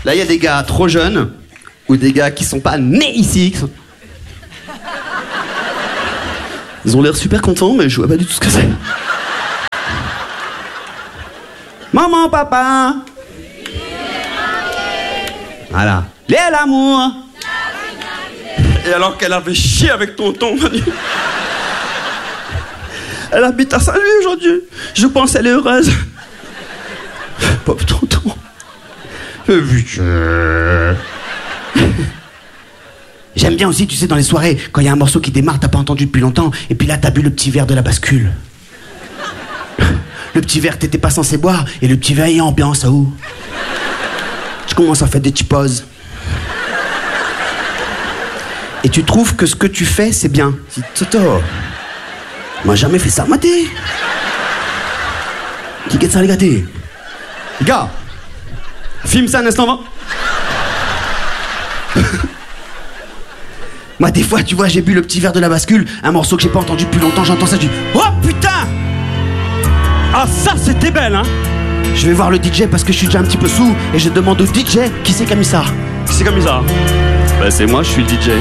Là, il y a des gars trop jeunes ou des gars qui sont pas nés ici. Ils ont l'air super contents, mais je vois pas du tout ce que c'est. Maman, papa. Voilà. L'amour. Et alors qu'elle avait chié avec tonton, elle habite à Saint-Louis aujourd'hui. Je pense qu'elle est heureuse. Pauvre tonton. J'aime bien aussi, tu sais, dans les soirées, quand il y a un morceau qui démarre, t'as pas entendu depuis longtemps, et puis là, t'as bu le petit verre de la bascule. Le petit verre que t'étais pas censé boire, et le petit verre est ambiance, où tu commences à faire des petites pauses. Et tu trouves que ce que tu fais, c'est bien. Toto, on m'a jamais fait ça, maté. Qui guette ça, les gâtés? Les gars, filme ça un instant, va. Moi, des fois, tu vois, j'ai bu le petit verre de la bascule, un morceau que j'ai pas entendu depuis longtemps, j'entends ça, je dis oh putain! Ah, ça, c'était belle, hein? Je vais voir le DJ parce que je suis déjà un petit peu sous et je demande au DJ qui c'est qui a mis ça. Qui c'est qui a mis ça? Bah, c'est moi, je suis le DJ.